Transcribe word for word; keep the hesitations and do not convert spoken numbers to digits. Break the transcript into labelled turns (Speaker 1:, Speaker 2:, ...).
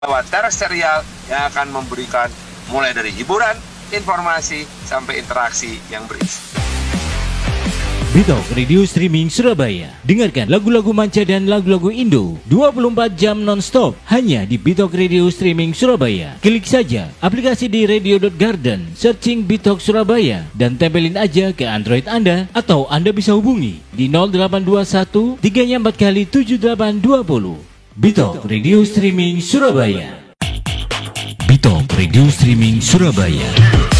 Speaker 1: lewat terestrial yang akan memberikan mulai dari hiburan, informasi, sampai interaksi yang berisi.
Speaker 2: Bitok Radio Streaming Surabaya. Dengarkan lagu-lagu manca dan lagu-lagu Indo dua puluh empat jam non-stop hanya di Bitok Radio Streaming Surabaya. Klik saja aplikasi di radio dot garden, searching Bitok Surabaya dan tempelin aja ke Android Anda, atau Anda bisa hubungi di nol delapan dua satu tiga empat kali tujuh delapan dua nol. Bitok Radio Streaming Surabaya. Bitok Radio Streaming Surabaya.